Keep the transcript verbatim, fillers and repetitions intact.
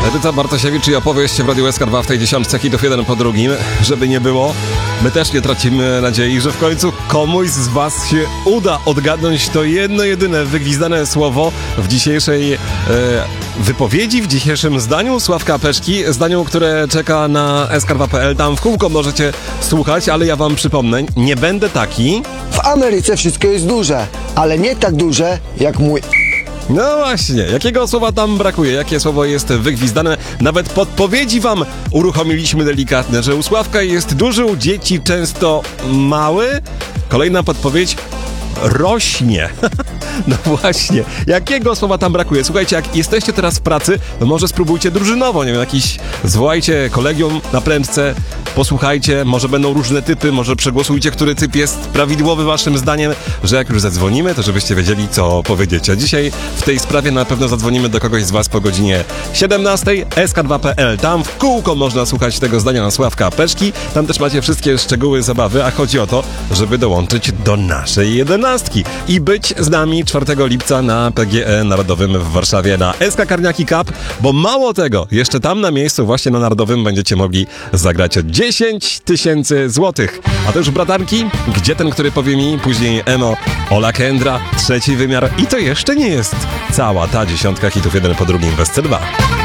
Edyta Bartosiewicz i opowieść w Radiu S K dwa w tej dziesiątce hitów jeden po drugim. Żeby nie było, my też nie tracimy nadziei, że w końcu komuś z was się uda odgadnąć to jedno jedyne wygwizdane słowo w dzisiejszej e, wypowiedzi, w dzisiejszym zdaniu Sławka Peszki, zdaniu, które czeka na S K dwa kropka p l. Tam w kółko możecie słuchać, ale ja wam przypomnę, nie będę taki. W Ameryce wszystko jest duże, ale nie tak duże jak mój... No właśnie, jakiego słowa tam brakuje? Jakie słowo jest wygwizdane? Nawet podpowiedzi wam uruchomiliśmy delikatne, że u Sławka jest duży, u dzieci często mały. Kolejna podpowiedź: rośnie. No właśnie, jakiego słowa tam brakuje? Słuchajcie, jak jesteście teraz w pracy, to może spróbujcie drużynowo, nie wiem, jakiś, zwołajcie kolegium na prędce, posłuchajcie, może będą różne typy, może przegłosujcie, który typ jest prawidłowy waszym zdaniem, że jak już zadzwonimy, to żebyście wiedzieli, co powiedzieć. A dzisiaj w tej sprawie na pewno zadzwonimy do kogoś z was po godzinie siedemnastej. S K dwa kropka p l. Tam w kółko można słuchać tego zdania na Sławka Peszki. Tam też macie wszystkie szczegóły zabawy, a chodzi o to, żeby dołączyć do naszej jedenastki i być z nami czwartego lipca na P G E Narodowym w Warszawie na S K Karniaki Cup, bo mało tego, jeszcze tam na miejscu właśnie na Narodowym będziecie mogli zagrać o dziesięć tysięcy złotych. A to już bratanki, gdzie ten, który powie mi, później Emo, Ola Kendra, trzeci wymiar i to jeszcze nie jest cała ta dziesiątka hitów jeden po drugim w S C dwa.